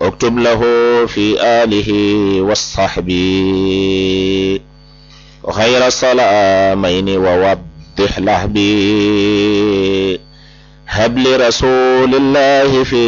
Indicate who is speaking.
Speaker 1: واكتب له في آله والصحب غير السلامين ووضح له بي. هب لرسول الله في